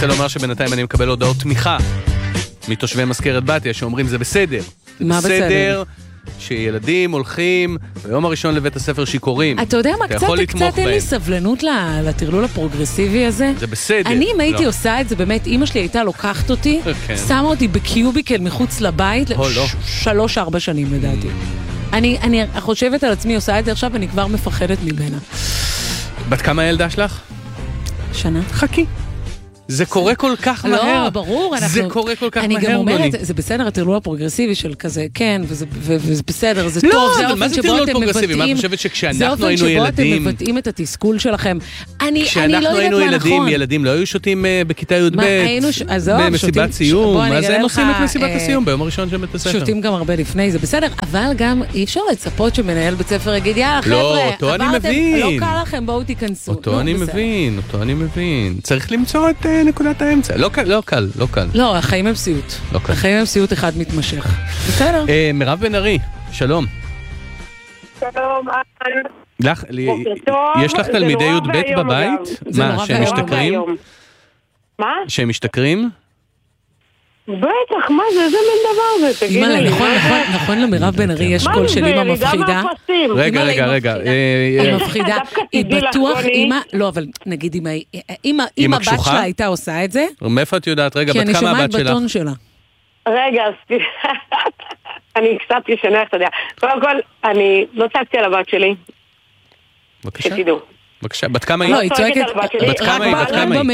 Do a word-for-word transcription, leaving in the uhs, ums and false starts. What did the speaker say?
רוצה לומר שבינתיים אני מקבל הודעות תמיכה מתושבי מזכרת בתיה שאומרים זה בסדר. מה בסדר? שילדים הולכים ביום הראשון לבית הספר שיכורים. אתה יודע מה, קצת קצת אין לי סבלנות לטרלול הפרוגרסיבי הזה. זה בסדר. אני אם הייתי עושה את זה, באמת, אמא שלי הייתה לוקחת אותי, שמה אותי בקיוביקל מחוץ לבית, שלוש ארבע שנים לדעתי. אני חושבת על עצמי עושה את זה עכשיו, ואני כבר מפחדת ממנה. בת כמה הילדה שלך? שנה. חכי. זה קורה כל כך מהר. לא, ברור. זה קורה כל כך מהר. אני גם אומרת, זה בסדר, הטרלול הפרוגרסיבי של כזה, כן, וזה בסדר, זה טוב. לא, אבל מה זה טרלול פרוגרסיבי? מה את חושבת שכשאנחנו היינו ילדים... זה אופן שבו אתם מבטאים את התסכול שלכם. אני לא יודעת מה נכון. כשאנחנו היינו ילדים, ילדים לא היו שותים בכיתה י"ב, במסיבת סיום. אז הם עושים את מסיבת הסיום ביום הראשון של בית הספר. שותים גם הרבה לפני, זה בסדר, אבל גם אי אפשר לצפות שמנהל בית ספר יגיד, יאללה, חבר'ה, עברתם, לא קל לכם, בואו תיכנסו. אותו אני מבין, אותו אני מבין. צריך למצוא את נקודת האמצע. לא קל, לא קל, לא קל. לא, החיים הם סיוט. החיים הם סיוט אחד מתמשך. בסדר. מירב בן ארי, שלום. שלום. יש לך תלמידי י"ב בבית? מה, שהם משתכרים? מה? שהם משתכרים? בטח, מה זה? איזה מין דבר זה? תגידו לי. נכון, נכון, נכון למירב בן ארי יש קול של אמא מפחידה. רגע, רגע, רגע. היא מפחידה. היא בטוח אמא, לא, אבל נגיד אם הבת שלה הייתה עושה את זה. מאיפה את יודעת? רגע, בת כמה הבת שלך? כי אני שומעת בטון שלה. רגע, אני קצת ישנה, אתה יודע. קודם כל, אני לא צעקתי על הבת שלי. בבקשה. שתדעו. בבקשה, בת כמה היא? לא, היא צועקת. בת כמה היא? בת כמה היא?